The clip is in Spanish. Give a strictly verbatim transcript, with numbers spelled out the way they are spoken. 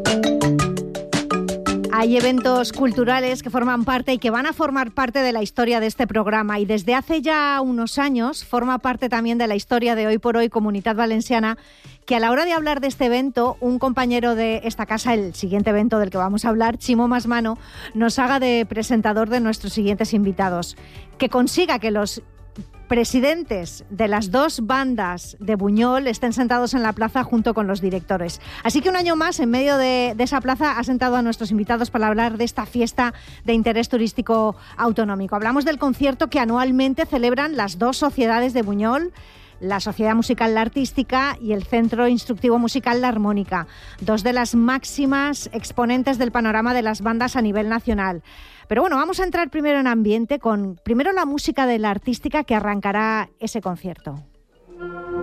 Hay eventos culturales que forman parte y que van a formar parte de la historia de este programa, y desde hace ya unos años forma parte también de la historia de Hoy por Hoy Comunitat Valenciana, que a la hora de hablar de este evento, un compañero de esta casa, el siguiente evento del que vamos a hablar, Chimo Masmano, nos haga de presentador de nuestros siguientes invitados, que consiga que los presidentes de las dos bandas de Buñol estén sentados en la plaza junto con los directores. Así que un año más, en medio de, de esa plaza, ha sentado a nuestros invitados para hablar de esta fiesta de interés turístico autonómico. Hablamos del concierto que anualmente celebran las dos sociedades de Buñol, la Sociedad Musical La Artística y el Centro Instructivo Musical La Armónica, dos de las máximas exponentes del panorama de las bandas a nivel nacional. Pero bueno, vamos a entrar primero en ambiente con primero la música de La Artística, que arrancará ese concierto.